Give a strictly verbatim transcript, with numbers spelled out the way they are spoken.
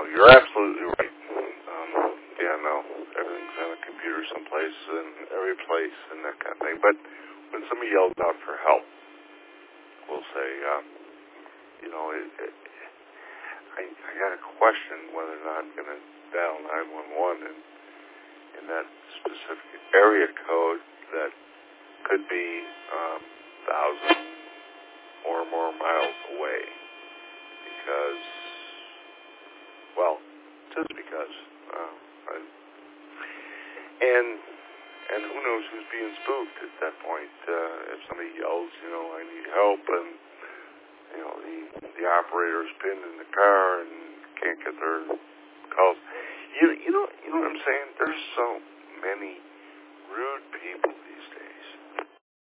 you're absolutely right. Um, yeah, no, everything's on a computer someplace and every place and that kind of thing. But when somebody yells out for help, we'll say, um, you know, it, it, I, I got to question whether or not I'm going to dial nine one one in, in that specific area code that could be um, thousand or more miles away. Because, well, just because. Uh, I, and and who knows who's being spooked at that point. Uh, if somebody yells, you know, I need help, and, you know, the, the operator's pinned in the car and can't get their calls. You, you know, you know what I'm saying? There's so many rude people